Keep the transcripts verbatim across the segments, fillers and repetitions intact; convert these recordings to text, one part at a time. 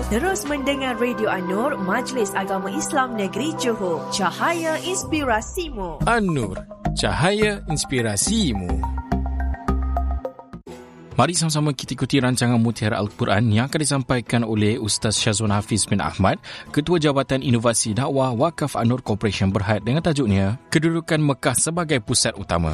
Terus mendengar Radio An-Nur, Majlis Agama Islam Negeri Johor. Cahaya inspirasimu. An-Nur, cahaya inspirasimu. Mari sama-sama kita ikuti rancangan Mutiara Al-Quran yang akan disampaikan oleh Ustaz Syazwan Hafiz bin Ahmad, Ketua Jabatan Inovasi Dakwah Wakaf An-Nur Corporation Berhad, dengan tajuknya Kedudukan Mekah sebagai Pusat Utama.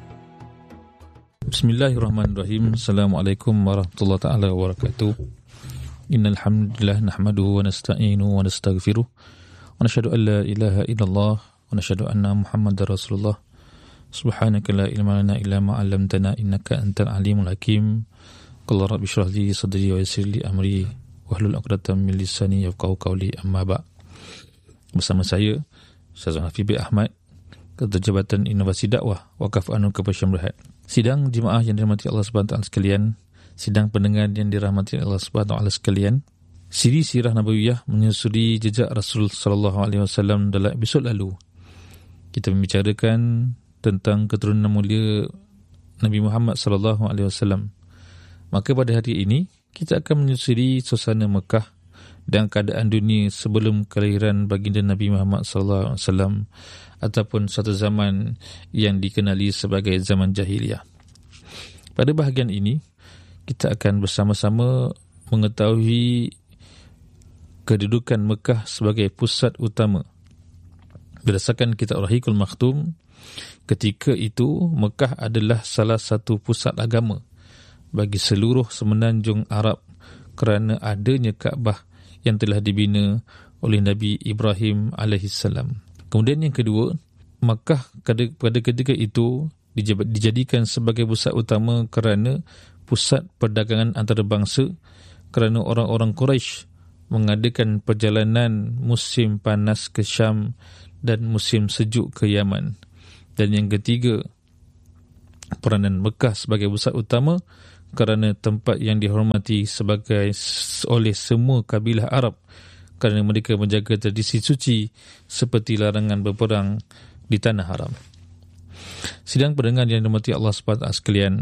Bismillahirrahmanirrahim. Assalamualaikum warahmatullahi taala wabarakatuh. Innal hamdalillah nahmaduhu wa nasta'inuhu wa nastaghfiruh wa nashhadu an la ilaha illallah wa nashhadu anna Muhammadar Rasulullah. Subhanaka la ilma lana illa ma 'allamtana innaka antal alimul hakim. Qul rabbi shrah li sadri wa yassir li amri wahlul 'uqdatam min lisani yafqahu qawli, amma ba'. Bersama saya Syazwan Hafiz bin Ahmad, Ketua Jabatan Inovasi Dakwah Wakaf An-Nur Corporation Berhad. Sidang jemaah yang dirahmati Allah Subhanahu wa taala sekalian, sidang pendengar yang dirahmati Allah Subhanahu wa taala sekalian, siri sirah nabawiyah menyusuri jejak Rasul sallallahu alaihi wasallam. Dalam episod lalu kita membicarakan tentang keturunan mulia Nabi Muhammad sallallahu alaihi wasallam. Maka pada hari ini kita akan menyusuri suasana Mekah dan keadaan dunia sebelum kelahiran baginda Nabi Muhammad sallallahu alaihi wasallam, ataupun suatu zaman yang dikenali sebagai zaman jahiliyah. Pada bahagian ini kita akan bersama-sama mengetahui kedudukan Mekah sebagai pusat utama. Berdasarkan kitab Rahikul Makhtum, ketika itu Mekah adalah salah satu pusat agama bagi seluruh semenanjung Arab kerana adanya Kaabah yang telah dibina oleh Nabi Ibrahim alaihissalam. Kemudian yang kedua, Mekah pada ketika itu dijadikan sebagai pusat utama kerana pusat perdagangan antarabangsa, kerana orang-orang Quraisy mengadakan perjalanan musim panas ke Syam dan musim sejuk ke Yaman. Dan yang ketiga, peranan Mekah sebagai pusat utama kerana tempat yang dihormati sebagai oleh semua kabilah Arab, kerana mereka menjaga tradisi suci seperti larangan berperang di tanah haram. Sidang pendengar yang dirahmati Allah subhanahu wa taala sekalian,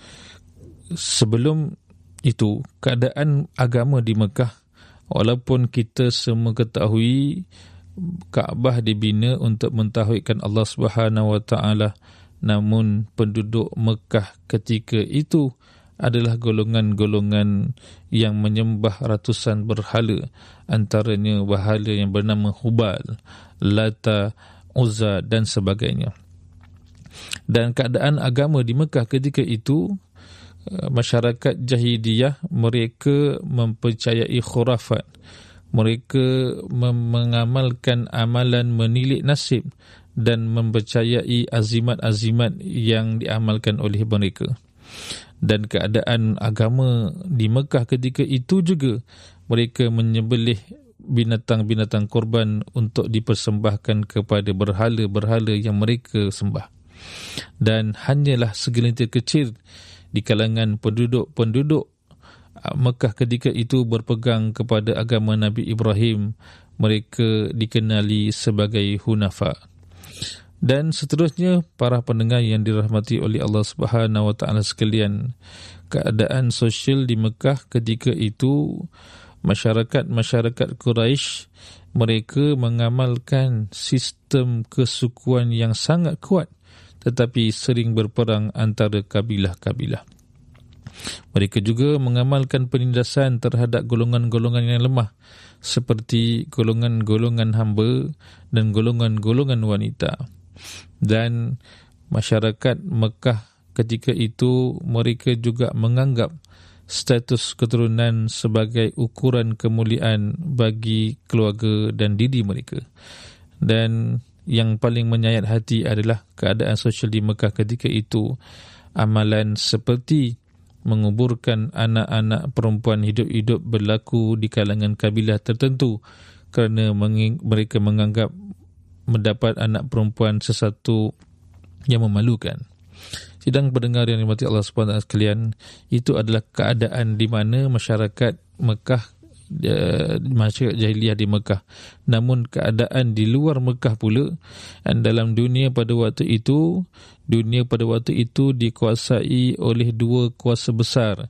sebelum itu keadaan agama di Mekah, walaupun kita semua ketahui Kaabah dibina untuk mentauhidkan Allah Subhanahu wa taala, namun penduduk Mekah ketika itu adalah golongan-golongan yang menyembah ratusan berhala, antaranya berhala yang bernama Hubal, Lata, Uzza dan sebagainya. Dan keadaan agama di Mekah ketika itu, masyarakat jahiliyah mereka mempercayai khurafat, mereka mengamalkan amalan menilik nasib dan mempercayai azimat-azimat yang diamalkan oleh mereka. Dan keadaan agama di Mekah ketika itu juga, mereka menyembelih binatang-binatang korban untuk dipersembahkan kepada berhala-berhala yang mereka sembah. Dan hanyalah segelintir kecil di kalangan penduduk-penduduk Mekah ketika itu berpegang kepada agama Nabi Ibrahim. Mereka dikenali sebagai Hunafa. Dan seterusnya, para pendengar yang dirahmati oleh Allah Subhanahu wa taala sekalian, keadaan sosial di Mekah ketika itu, masyarakat-masyarakat Quraisy mereka mengamalkan sistem kesukuan yang sangat kuat, tetapi sering berperang antara kabilah-kabilah. Mereka juga mengamalkan penindasan terhadap golongan-golongan yang lemah, seperti golongan-golongan hamba dan golongan-golongan wanita. Dan masyarakat Mekah ketika itu, mereka juga menganggap status keturunan sebagai ukuran kemuliaan bagi keluarga dan diri mereka. Dan yang paling menyayat hati adalah keadaan sosial di Mekah ketika itu. Amalan seperti menguburkan anak-anak perempuan hidup-hidup berlaku di kalangan kabilah tertentu, kerana meng- mereka menganggap mendapat anak perempuan sesuatu yang memalukan. Sidang pendengar yang dirahmati Allah subhanahu wa taala sekalian, itu adalah keadaan di mana masyarakat Mekah, masyarakat jahiliyah di Mekah. Namun keadaan di luar Mekah pula, dan dalam dunia pada waktu itu, dunia pada waktu itu dikuasai oleh dua kuasa besar,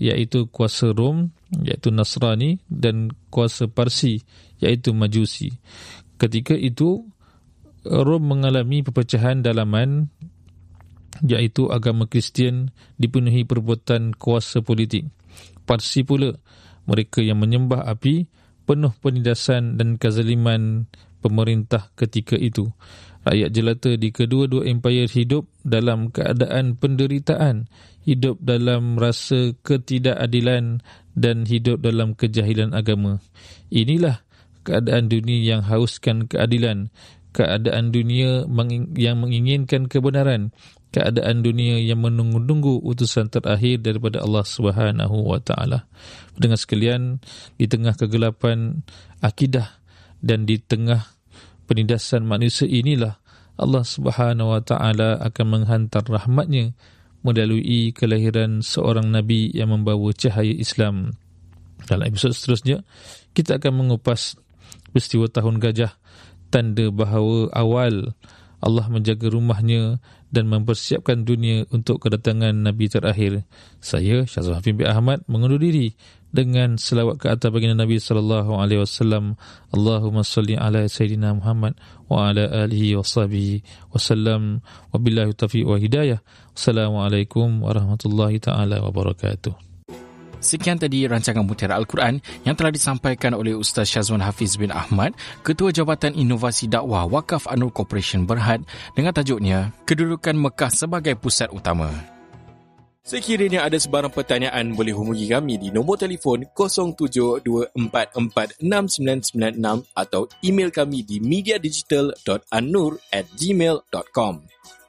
iaitu kuasa Rom, iaitu Nasrani, dan kuasa Parsi, iaitu Majusi. Ketika itu Rom mengalami perpecahan dalaman, iaitu agama Kristian dipenuhi perbuatan kuasa politik. Parsi pula, mereka yang menyembah api, penuh penindasan dan kezaliman pemerintah ketika itu. Rakyat jelata di kedua-dua empayar hidup dalam keadaan penderitaan, hidup dalam rasa ketidakadilan dan hidup dalam kejahilan agama. Inilah keadaan dunia yang hauskan keadilan, keadaan dunia yang menginginkan kebenaran, keadaan dunia yang menunggu-nunggu utusan terakhir daripada Allah Subhanahu wa taala. Pendengar sekalian, di tengah kegelapan akidah dan di tengah penindasan manusia inilah Allah Subhanahu wa taala akan menghantar rahmatnya melalui kelahiran seorang nabi yang membawa cahaya Islam. Dalam episod seterusnya, kita akan mengupas peristiwa Tahun Gajah, tanda bahawa awal Allah menjaga rumahnya dan mempersiapkan dunia untuk kedatangan Nabi terakhir. Saya, Syazwan Hafiz bin Ahmad, mengundur diri dengan selawat ke atas baginda Nabi sallallahu alaihi wasallam. Allahumma salli ala Sayyidina Muhammad wa ala alihi wa sahbihi wasallam. Wabillahi taufiq wa hidayah. Assalamualaikum warahmatullahi taala wabarakatuh. Sekian tadi rancangan Mutiara Al-Quran yang telah disampaikan oleh Ustaz Syazwan Hafiz bin Ahmad, Ketua Jabatan Inovasi Dakwah Wakaf An-Nur Corporation Berhad, dengan tajuknya Kedudukan Mekah sebagai Pusat Utama. Sekiranya ada sebarang pertanyaan, boleh hubungi kami di nombor telefon kosong tujuh dua empat empat enam sembilan sembilan enam atau email kami di mediadigital dot annur at gmail dot com.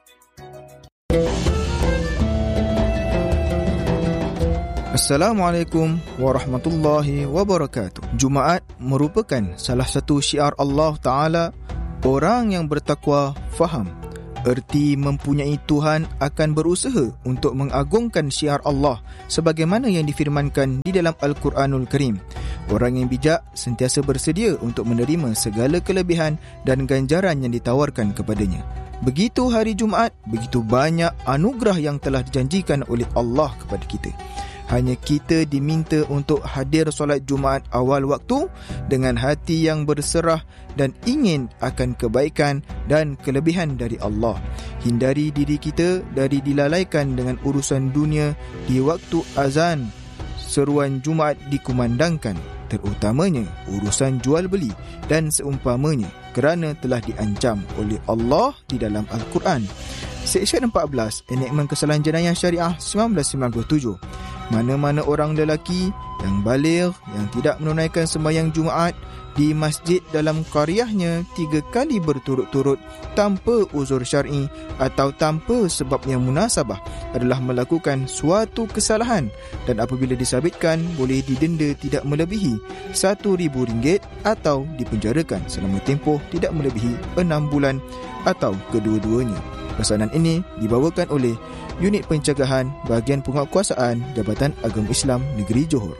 Assalamualaikum warahmatullahi wabarakatuh. Jumaat merupakan salah satu syiar Allah Ta'ala. Orang yang bertakwa faham erti mempunyai Tuhan akan berusaha untuk mengagungkan syiar Allah sebagaimana yang difirmankan di dalam Al-Quranul Karim. Orang yang bijak sentiasa bersedia untuk menerima segala kelebihan dan ganjaran yang ditawarkan kepadanya. Begitu hari Jumaat, begitu banyak anugerah yang telah dijanjikan oleh Allah kepada kita. Hanya kita diminta untuk hadir solat Jumaat awal waktu dengan hati yang berserah dan ingin akan kebaikan dan kelebihan dari Allah. Hindari diri kita dari dilalaikan dengan urusan dunia di waktu azan seruan Jumaat dikumandangkan, terutamanya urusan jual beli dan seumpamanya, kerana telah diancam oleh Allah di dalam Al-Quran. Seksyen empat belas Enakmen Kesalahan Jenayah Syariah seribu sembilan ratus sembilan puluh tujuh. Mana-mana orang lelaki yang baligh yang tidak menunaikan sembahyang Jumaat di masjid dalam qaryahnya tiga kali berturut-turut tanpa uzur syar'i atau tanpa sebab yang munasabah adalah melakukan suatu kesalahan dan apabila disabitkan boleh didenda tidak melebihi satu ribu ringgit atau dipenjarakan selama tempoh tidak melebihi enam bulan atau kedua-duanya. Pesanan ini dibawakan oleh Unit Pencegahan Bahagian Penguatkuasaan Jabatan Agama Islam Negeri Johor.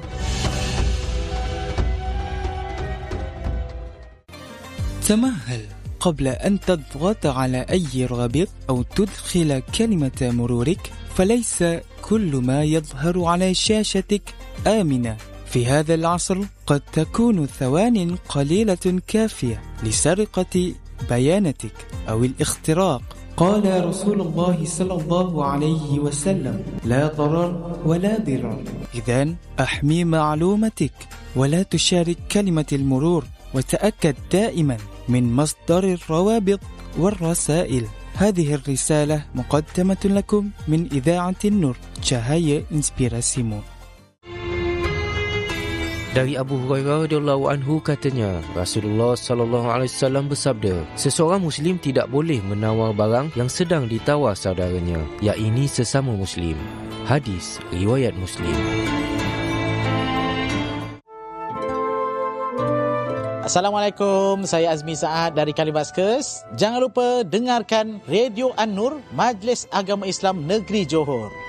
تمهل قبل أن تضغط على أي رابط أو تدخل كلمة مرورك، فليس كل ما يظهر على شاشتك آمنة. في هذا العصر قد تكون ثوان قليلة كافية لسرقة بياناتك أو الاختراق. قال رسول الله صلى الله عليه وسلم: لا ضرر ولا ضرار. إذن أحمي معلومتك ولا تشارك كلمة المرور، وتأكد دائما من مصدر الروابط والرسائل. هذه الرسالة مقدمة لكم من إذاعة النور، Cahaya Inspirasimu. Dari Abu Hurairah radhiyallahu anhu katanya, Rasulullah sallallahu alaihi wasallam bersabda, seseorang muslim tidak boleh menawar barang yang sedang ditawar saudaranya, yakni sesama muslim. Hadis riwayat Muslim. Assalamualaikum, saya Azmi Saad dari Kalibaskes. Jangan lupa dengarkan Radio An-Nur, Majlis Agama Islam Negeri Johor.